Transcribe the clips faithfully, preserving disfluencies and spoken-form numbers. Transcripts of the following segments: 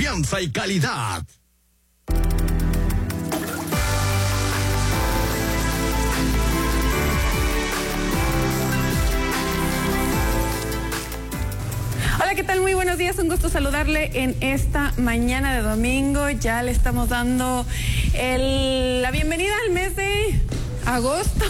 confianza y calidad. Hola, ¿qué tal? Muy buenos días, un gusto saludarle en esta mañana de domingo. Ya le estamos dando el, la bienvenida al mes de agosto.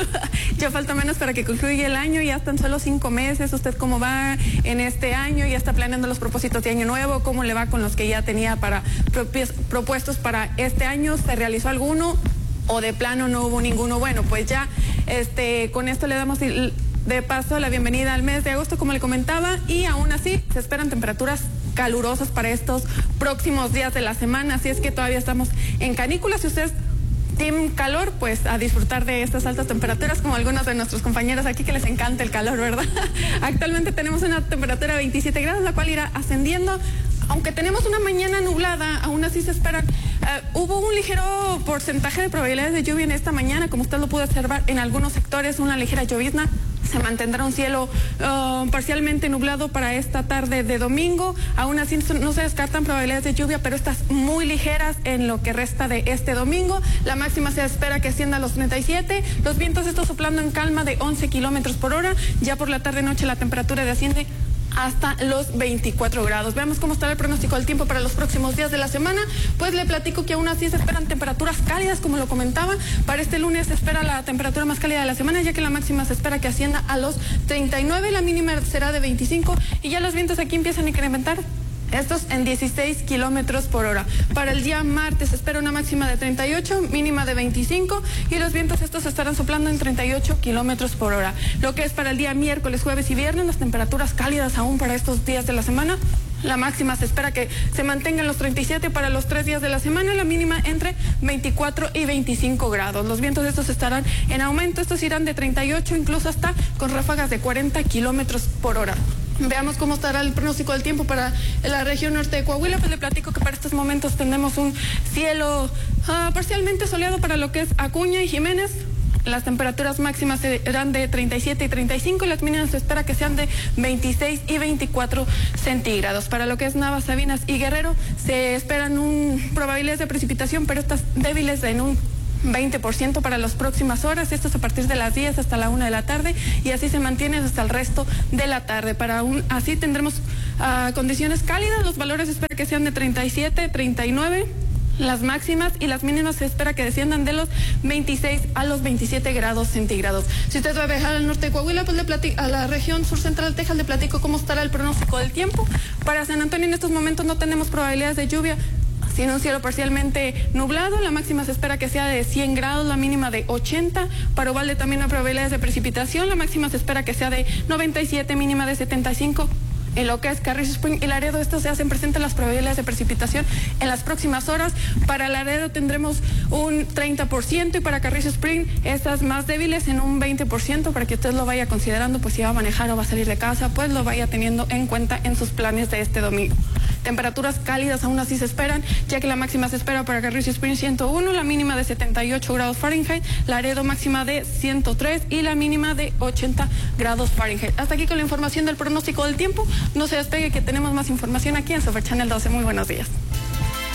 Ya falta menos para que concluya el año, ya están solo cinco meses. ¿Usted cómo va en este año? ¿Ya está planeando los propósitos de año nuevo? ¿Cómo le va con los que ya tenía para propios, propuestos para este año? ¿Se realizó alguno o de plano no hubo ninguno? Bueno, pues ya este, con esto le damos el, de paso la bienvenida al mes de agosto, como le comentaba, y aún así se esperan temperaturas calurosas para estos próximos días de la semana, así es que todavía estamos en canícula. Si usted team calor, pues a disfrutar de estas altas temperaturas, como algunos de nuestros compañeros aquí que les encanta el calor, ¿verdad? Actualmente tenemos una temperatura de veintisiete grados, la cual irá ascendiendo. Aunque tenemos una mañana nublada, aún así se esperan. Uh, hubo un ligero porcentaje de probabilidades de lluvia en esta mañana, como usted lo pudo observar en algunos sectores, una ligera llovizna. Se mantendrá un cielo uh, parcialmente nublado para esta tarde de domingo. Aún así no se descartan probabilidades de lluvia, pero estas muy ligeras en lo que resta de este domingo. La máxima se espera que ascienda a los treinta y siete. Los vientos están soplando en calma de once kilómetros por hora. Ya por la tarde-noche la temperatura desciende hasta los veinticuatro grados. Veamos cómo estará el pronóstico del tiempo para los próximos días de la semana. Pues le platico que aún así se esperan temperaturas cálidas, como lo comentaba. Para este lunes se espera la temperatura más cálida de la semana, ya que la máxima se espera que ascienda a los treinta y nueve, la mínima será de veinticinco y ya los vientos aquí empiezan a incrementar. Estos en dieciséis kilómetros por hora. Para el día martes se espera una máxima de treinta y ocho, mínima de veinticinco y los vientos estos estarán soplando en treinta y ocho kilómetros por hora. Lo que es para el día miércoles, jueves y viernes, las temperaturas cálidas aún para estos días de la semana. La máxima se espera que se mantenga en los treinta y siete para los tres días de la semana, la mínima entre veinticuatro y veinticinco grados. Los vientos estos estarán en aumento, estos irán de treinta y ocho incluso hasta con ráfagas de cuarenta kilómetros por hora. Veamos cómo estará el pronóstico del tiempo para la región norte de Coahuila. Pues le platico que para estos momentos tenemos un cielo uh, parcialmente soleado para lo que es Acuña y Jiménez. Las temperaturas máximas serán de treinta y siete y treinta y cinco y las mínimas se espera que sean de veintiséis y veinticuatro centígrados. Para lo que es Navas, Sabinas y Guerrero se esperan un, probabilidades de precipitación, pero estas débiles en un veinte por ciento para las próximas horas, esto es a partir de las diez hasta la una de la tarde y así se mantiene hasta el resto de la tarde. Para un, así tendremos uh, condiciones cálidas, los valores se espera que sean de treinta y siete, treinta y nueve, las máximas y las mínimas se espera que desciendan de los veintiséis a los veintisiete grados centígrados. Si usted va a viajar al norte de Coahuila, pues le platico, a la región sur central de Texas, le platico cómo estará el pronóstico del tiempo. Para San Antonio en estos momentos no tenemos probabilidades de lluvia, sino un cielo parcialmente nublado. La máxima se espera que sea de cien grados, la mínima de ochenta. Para Uvalde también hay probabilidades de precipitación. La máxima se espera que sea de noventa y siete, mínima de setenta y cinco. En lo que es Carrizo Spring y Laredo, estos se hacen presentes las probabilidades de precipitación en las próximas horas. Para Laredo tendremos un treinta por ciento y para Carrizo Spring estas más débiles en un veinte por ciento, para que usted lo vaya considerando, pues si va a manejar o va a salir de casa, pues lo vaya teniendo en cuenta en sus planes de este domingo. Temperaturas cálidas aún así se esperan, ya que la máxima se espera para Carrizo Spring ciento uno, la mínima de setenta y ocho grados Fahrenheit, Laredo máxima de ciento tres y la mínima de ochenta grados Fahrenheit. Hasta aquí con la información del pronóstico del tiempo. No se despegue que tenemos más información aquí en Super Channel doce. Muy buenos días.